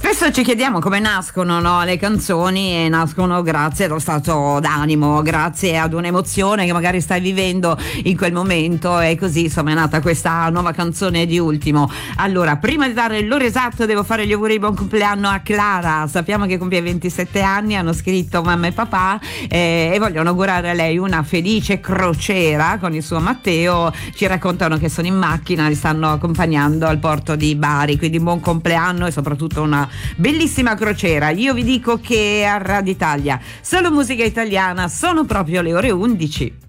Spesso ci chiediamo come nascono, no, le canzoni, e nascono grazie allo stato d'animo, grazie ad un'emozione che magari stai vivendo in quel momento, e così insomma è nata questa nuova canzone di Ultimo. Allora, prima di dare l'ora esatto devo fare gli auguri di buon compleanno a Clara. Sappiamo che compie 27 anni, hanno scritto mamma e papà e vogliono augurare a lei una felice crociera con il suo Matteo. Ci raccontano che sono in macchina, li stanno accompagnando al porto di Bari, quindi buon compleanno e soprattutto una bellissima crociera. Io vi dico che a Radio Italia solo musica italiana, sono proprio le ore 11.